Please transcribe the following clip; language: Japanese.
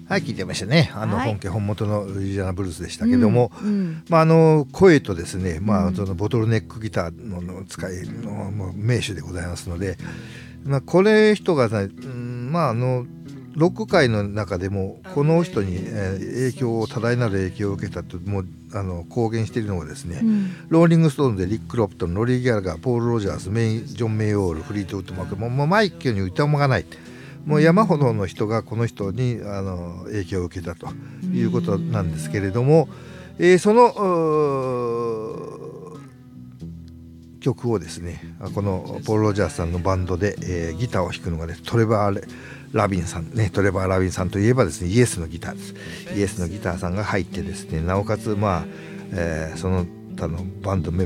はい、聞いてましたね。 はい本家本元のルイジアナブルースでしたけども、 うん声とですね、 うんそのボトルネックギターの使いのもう名手でございますので、これ人がね、ロック界の中でもこの人に、多大なる影響を受けたともう公言しているのがですね、ローリング・ストーンでリック・クロプトン、ロリー・ギャラガー、ポール・ロジャース、ジョン・メイオール、フリートウッド・マーク、もうマイケルに歌もがない、もう山ほどの人がこの人に影響を受けたということなんですけれども、その曲をですね、このポール・ロジャースさんのバンドで、ギターを弾くのが、ね、トレバー・ラビンさんね。トレバー・ラビンさんといえばですね、イエスのギターです。イエスのギターさんが入ってですね、なおかつその他のバンドメンバー